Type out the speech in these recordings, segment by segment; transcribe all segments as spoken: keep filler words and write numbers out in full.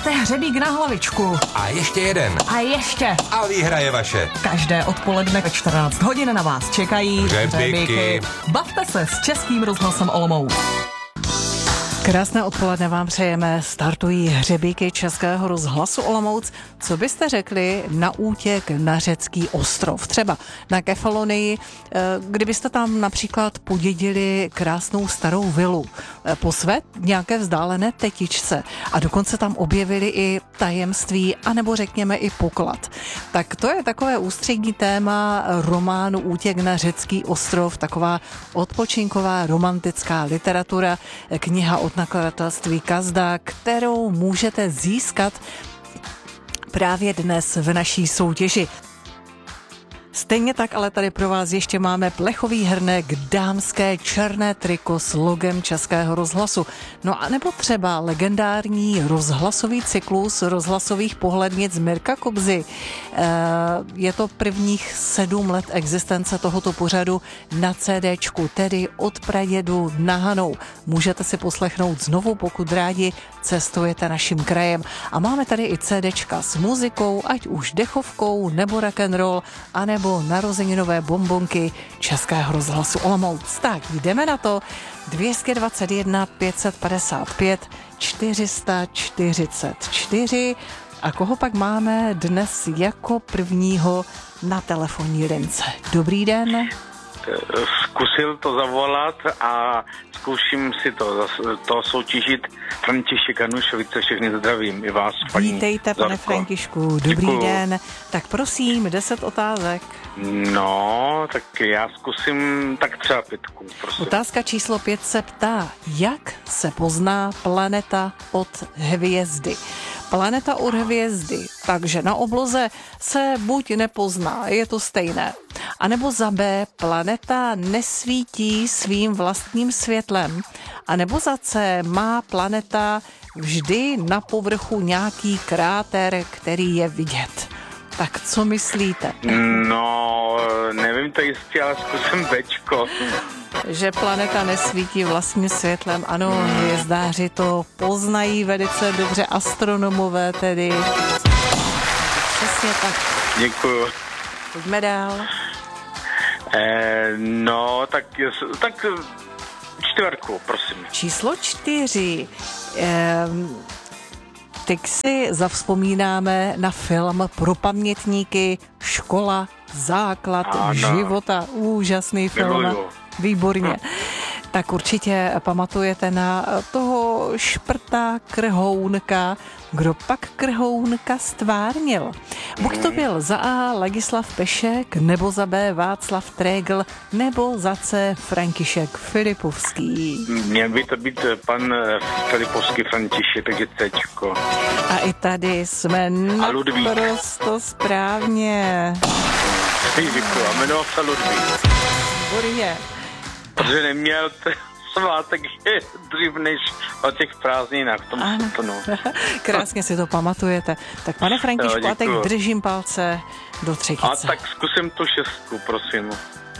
Máte hřebík na hlavičku. A ještě jeden. A ještě. A výhra je vaše. Každé odpoledne ve čtrnáct hodin na vás čekají hřebíky. hřebíky. Bavte se s Českým rozhlasem Olomouc. Krásné odpoledne vám přejeme. Startují hřebíky Českého rozhlasu Olomouc. Co byste řekli na útěk na řecký ostrov? Třeba na Kefalonii, kdybyste tam například podědili krásnou starou vilu po své nějaké vzdálené tetičce a dokonce tam objevili i tajemství, anebo řekněme i poklad. Tak to je takové ústřední téma románu Útěk na řecký ostrov, taková odpočinková romantická literatura, kniha od nakladatelství Kazda, kterou můžete získat právě dnes v naší soutěži. Stejně tak ale tady pro vás ještě máme plechový hrnek, dámské černé triko s logem Českého rozhlasu. No a nebo třeba legendární rozhlasový cyklus rozhlasových pohlednic Mirka Kobzy. Je to prvních sedm let existence tohoto pořadu na CDčku, tedy od pradědu na Hanou. Můžete si poslechnout znovu, pokud rádi cestujete naším krajem. A máme tady i CDčka s muzikou, ať už dechovkou, nebo rock'n'roll, anebo narozeninové bonbonky Českého rozhlasu Olomouc. Tak jdeme na to. dvě stě dvacet jedna pět set padesát pět čtyři sta čtyřicet čtyři. A koho pak máme dnes jako prvního na telefonní lince? Dobrý den. Zkusil to zavolat a zkouším si to, to soutěžit. František Hanušovice, všechny zdravím i vás, paní Vítejte, pane Zorko. Františku, dobrý Děkuju. den. Tak prosím, deset otázek. No, tak já zkusím tak třeba pětku, prosím. Otázka číslo pět se ptá, jak se pozná planeta od hvězdy? Planeta od hvězdy, takže na obloze se buď nepozná, je to stejné, anebo za B, planeta nesvítí svým vlastním světlem, anebo za C, má planeta vždy na povrchu nějaký kráter, který je vidět. Tak co myslíte? No, nevím to jistě, ale zkusím Bčko. Že planeta nesvítí vlastním světlem, ano, hvězdáři to poznají velice dobře, astronomové tedy. Přesně tak. Děkuju. Pojďme dál. Eh, no, tak, tak čtvrku, prosím. Číslo čtyři. Ehm, teď si zavzpomínáme na film pro pamětníky Škola, základ ano. života. Úžasný film. Miluju. Výborně. Tak určitě pamatujete na toho šprta Krhounka. Kdo pak Krhounka stvárnil? Buď to byl za A Ladislav Pešek, nebo za B Václav Trégl, nebo za C František Filipovský. Měl by to být pan Filipovský František, takže Cčko. A i tady jsme naprosto správně. Děkuji, a jmenoval se Ludvík. Výborně. Protože neměl t- svátek je dřív než o těch prázdninách. V tom no. Krásně si to pamatujete. Tak pane Františku, jo, a teď držím palce do třetice. A tak zkusím tu šestku, prosím.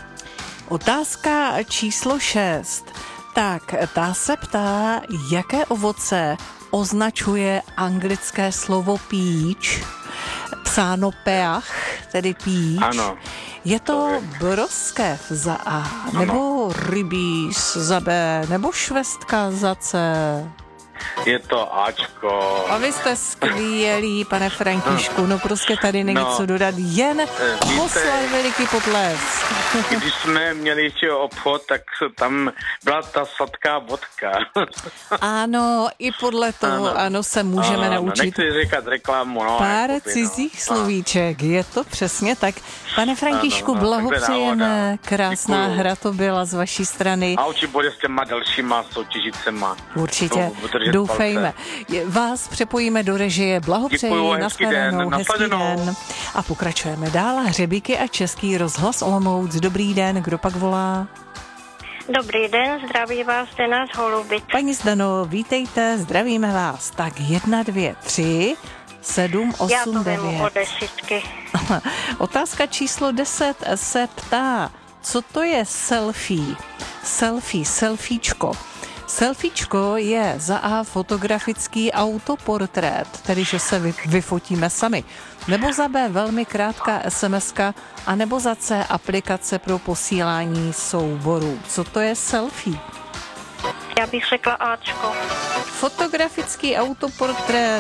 Otázka číslo šest. Tak, ta se ptá, jaké ovoce označuje anglické slovo peach, psáno peach, tedy peach. Ano. Je to broskev za A, ano. Nebo rybíz za B, nebo švestka za C? Je to Ačko. A vy jste skvělý, pane Františku, no prostě tady není no. co dodat, jen poslat veliký potlesk. Když jsme měli ještě obchod, tak tam byla ta sladká vodka. Ano, i podle toho, ano, ano se můžeme ano, naučit. Nechci říkat reklamu, no. Pár jakoby, cizích no. slovíček, je to přesně tak. Pane Františku, ano, no, blahopřejeme, krásná Děkuju. hra to byla z vaší strany. A určitě bude s těma dalšíma soutěžicema. Určitě, doufejme. Vás přepojíme do režie, blahopřeji, nashledanou, hezký den. A pokračujeme dál. Hřebíky a Český rozhlas Olomouc. Dobrý den, kdo pak volá? Dobrý den, zdraví vás Zdena z Holubic. Paní Zdeno, vítejte, zdravíme vás. Tak jedna, dvě, tři, sedm, osm, devět. desítky. Otázka číslo deset se ptá, co to je selfie? Selfie, selfiečko. Selfiečko je za A fotografický autoportrét, tedy že se vy, vyfotíme sami, nebo za B velmi krátká SMSka, a nebo za C aplikace pro posílání souborů. Co to je selfie? Já bych řekla Ačko. Fotografický autoportrét.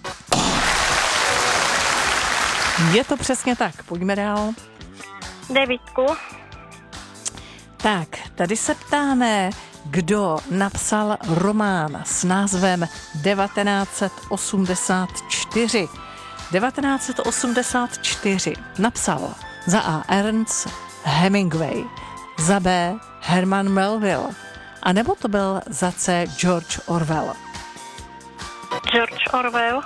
Je to přesně tak. Pojďme dál. Devítku. Tak, tady se ptáme, kdo napsal román s názvem devatenáct set osmdesát čtyři. devatenáct set osmdesát čtyři napsal za A. Ernest Hemingway, za B. Herman Melville, a nebo to byl za C. George Orwell. George Orwell.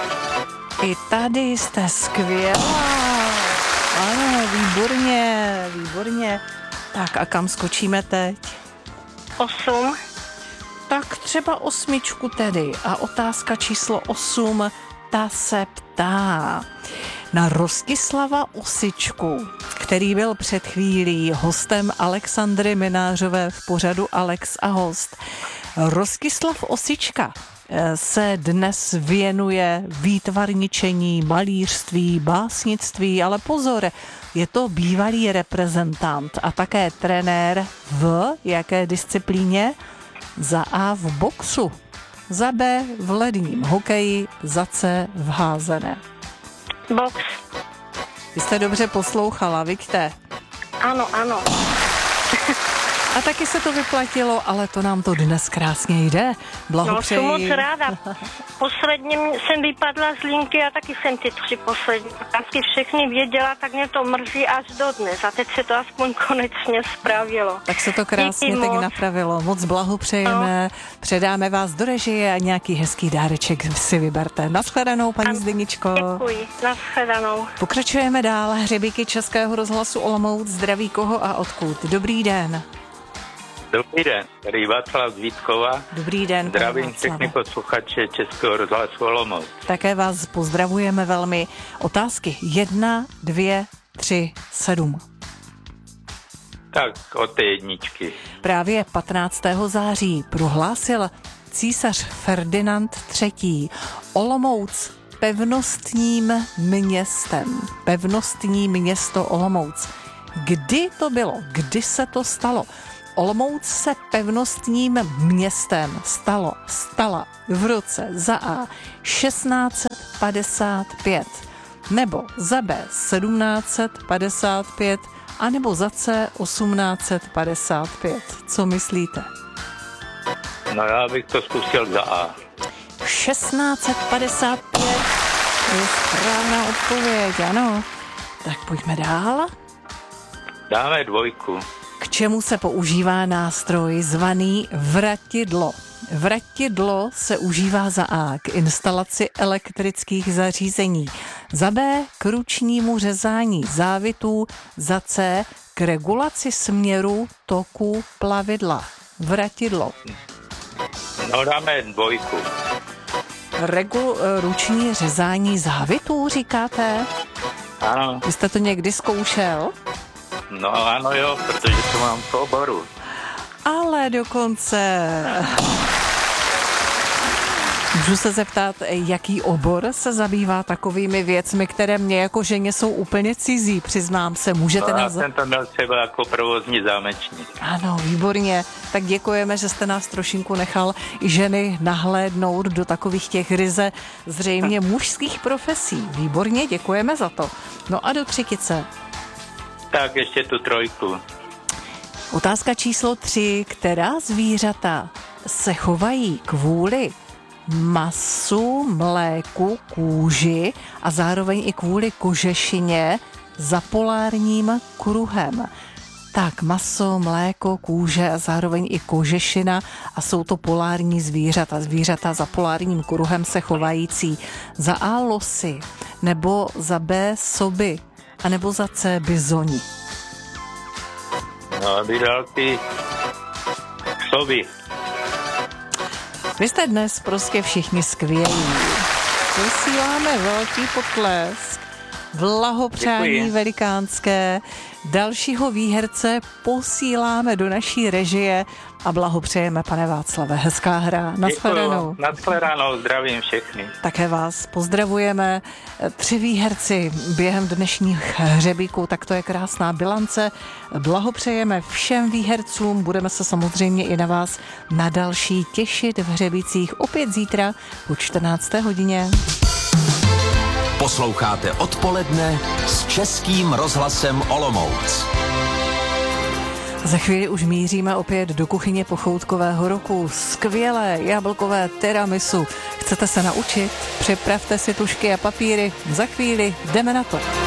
I tady jste skvělá. Ano, výborně, výborně. Tak a kam skočíme teď? Osm. Tak třeba osmičku tedy. A otázka číslo osm, ta se ptá na Rostislava Osičku, který byl před chvílí hostem Alexandry Minářové v pořadu Alex a host. Rostislav Osička se dnes věnuje výtvarničení, malířství, básnictví, ale pozor, je to bývalý reprezentant a také trenér v jaké disciplíně? Za A v boxu, za B v ledním hokeji, za C v házené. Box. Vy jste dobře poslouchala, vidíte? Ano, ano. A taky se to vyplatilo, ale to nám to dnes krásně jde. Blahopřeji. No, jsem moc ráda. Posledně jsem vypadla z linky a taky jsem ty tři poslední otázky všechny věděla, tak mě to mrzí až dodnes. A teď se to aspoň konečně spravilo. Tak se to krásně teď napravilo. Moc blahopřejeme. No. Předáme vás do režie a nějaký hezký dáreček si vyberte. Naschledanou, paní Zdeničko. Děkuji. Naschledanou. Pokračujeme dál. Hřebíky Českého rozhlasu Olomouc. Zdraví koho a odkud? Dobrý den. Dobrý den, tady Václav z Vítkova. Dobrý den. Zdravím všechny posluchače Českého rozhlasu Olomouc. Také vás pozdravujeme velmi. Otázky jedna, dvě, tři, sedm. Tak, od té jedničky. Právě patnáctého září prohlásil císař Ferdinand třetí. Olomouc pevnostním městem. Pevnostní město Olomouc. Kdy to bylo? Kdy se to stalo? Olomouc se pevnostním městem stalo, stala v roce za A šestnáct set padesát pět, nebo za B sedmnáct set padesát pět, a nebo za C osmnáct set padesát pět. Co myslíte? No já bych to zkusil za A. šestnáct set padesát pět je správná odpověď, ano. Tak pojďme dál. Dáme dvojku. K čemu se používá nástroj zvaný vratidlo? Vratidlo se užívá za A k instalaci elektrických zařízení, za B k ručnímu řezání závitů, za C k regulaci směru toku plavidla. Vratidlo. No dáme dvojku. Regu, ruční řezání závitů, říkáte? Ano. Vy jste to někdy zkoušel? No ano jo, protože to mám v oboru. Ale dokonce... Můžu se zeptat, jaký obor se zabývá takovými věcmi, které mě jako ženě jsou úplně cizí, přiznám se. Můžete no, nás... Já jsem to měl třeba jako provozní zámečník. Ano, výborně. Tak děkujeme, že jste nás trošinku nechal i ženy nahlédnout do takových těch ryze zřejmě mužských profesí. Výborně, děkujeme za to. No a do třetice. Tak ještě tu trojku. Otázka číslo tři. Která zvířata se chovají kvůli masu, mléku, kůži a zároveň i kvůli kožešině za polárním kruhem? Tak maso, mléko, kůže a zároveň i kožešina a jsou to polární zvířata. Zvířata za polárním kruhem se chovající za A losy, nebo za B soby, a nebo za C bizoni. No a vydal ty soby. Vy jste dnes prostě všichni skvělí. Posíláme velký potlesk, blahopřání Děkuji. velikánské. Dalšího výherce posíláme do naší režie a blahopřejeme, pane Václave. Hezká hra. Nashledanou. Nashledanou, zdravím všechny. Také vás pozdravujeme. Tři výherci během dnešních hřebíků, tak to je krásná bilance. Blahopřejeme všem výhercům, budeme se samozřejmě i na vás na další těšit v hřebících opět zítra po čtrnácté hodině. Posloucháte Odpoledne s Českým rozhlasem Olomouc. Za chvíli už míříme opět do kuchyně pochoutkového roku. Skvělé jablkové tiramisu. Chcete se naučit? Připravte si tužky a papíry. Za chvíli jdeme na to.